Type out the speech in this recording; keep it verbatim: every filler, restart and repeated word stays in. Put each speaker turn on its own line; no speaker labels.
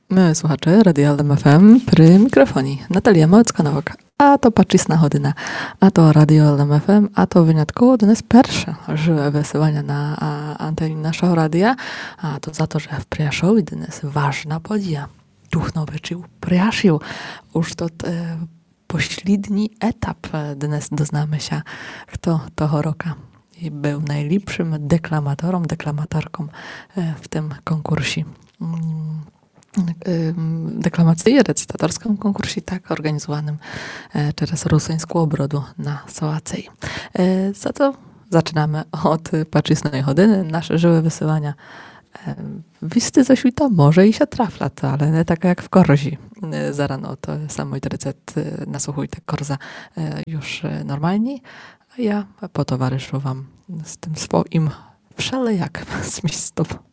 My, słuchacze Radia L M F M, przy mikrofonii Natalia Małecka-Nowak, a to Pačísna hodina, a to Radio L M F M, a to винятково dnes перше живе висування на antені нашого радіо, а то за то, що в Пряшові dnes важна подія. Тухновичів Пряшів. Уж тут е, pośredni etap dnes doznamy się, kto tego roku był najlepszym deklamatorem, deklamatorką w tym konkursie. Deklamacyjnie recytatorskim konkursie, tak, organizowanym teraz Rusyńską obrodu na Sołacej. Za to zaczynamy od Pačísnej hodiny, nasze żywe wysyłania. Wisty ze świta może i się traflat, ale nie tak jak w korzi. Za rano to samoj recept nasłuchujte korza już normalni, a ja potowarzyszu wam z tym swoim wszelejak z miejsców.